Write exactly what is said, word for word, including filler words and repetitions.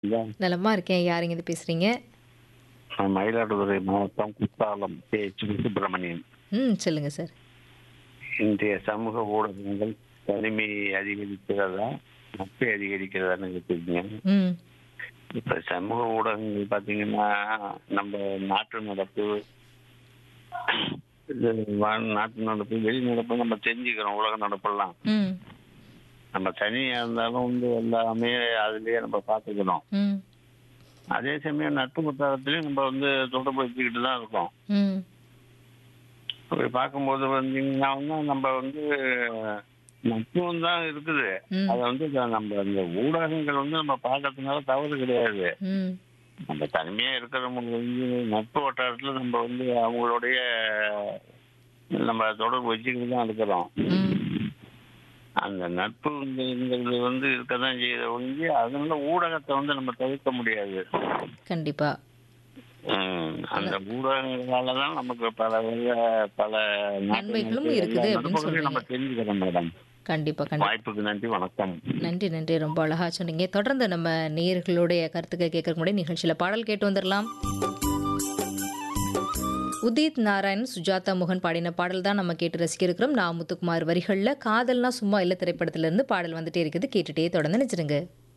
நலமா இருக்கேன். யாருங்க இது பேசுறீங்க? நான் மயிலாடுதுறை மாவட்டம் குத்தாலம் கே எச் சுப்பிரமணியன். ம். சொல்லுங்க சார். இன்றைய சமூக ஊடகங்கள் தனிமையை அதிகரிக்கிறதா, நட்பை அதிகரிக்கிறதான்னு கேட்டிருக்கீங்க. ம். இப்ப சமூக ஊடகங்கள் பார்த்தீங்கன்னா, நம்ம நாட்டு நடப்பு, இது வா- நாட்டு நடப்பு, வெளி நடப்பு நம்ம தெரிஞ்சுக்கிறோம். உலக நடப்பெல்லாம் ம். நம்ம தனியா இருந்தாலும் வந்து எல்லாமே அதுலயே நம்ம பார்த்துக்கிறோம். ம். அதே சமயம் நட்பு வட்டாரத்திலையும் நம்ம வந்து தொடர்பு வச்சுக்கிட்டு தான் இருக்கோம். ம். அப்படி பார்க்கும்போது வந்தீங்கன்னா வந்து நம்ம வந்து நட்பும் தான் இருக்குது. ம். அதை வந்து இத நம்ம இந்த ஊடகங்கள் வந்து நம்ம பார்க்கறதுனால தவறு கிடையாது. ம். நம்ம தனிமையா இருக்கிறவங்க வந்து நட்பு வட்டாரத்துல நம்ம வந்து அவங்களுடைய நம்ம தொடர்பு வச்சுக்கிட்டு தான் இருக்கிறோம். ம். அந்த நட்புங்கிறது வந்து இருக்கதான் செய்யுத ஒழிஞ்சு அதனால ஊடகத்தை வந்து நம்ம தவிர்க்க முடியாது. கண்டிப்பா. ம், அந்த ஊடகங்களால தான் நமக்கு பல வகைய- பல நாட்டு நன்மைகளும் நடப்பு எல்லா இருக்குது அப்படின்னு நடப்புகளையும் சொல்றீங்க. நம்ம தெரிஞ்சுக்கிறோம் மேடம். கண்டிப்பா, கண்டிப்பா. வாய்ப்புக்கு நன்றி, வணக்கம். நன்றி, நன்றி. ரொம்ப அழகா சொன்னீங்க. தொடர்ந்து நம்ம நேயர்களுடைய கருத்துக்கள் கேட்கறதுக்கு முன்னாடி நிகழ்ச்சியில பாடல் கேட்டு வந்துடலாம். உதித் நாராயண், சுஜாதா மோகன் பாடின பாடல் தான் நம்ம கேட்டு ரசிக்க இருக்கிறோம். நான் முத்துக்குமார் வரிகள்ல காதல்னா சும்மா இல்ல திரைப்படத்துல இருந்து பாடல் வந்துட்டே இருக்குது. கேட்டுட்டே தொடர்ந்து நினைச்சிருங்க.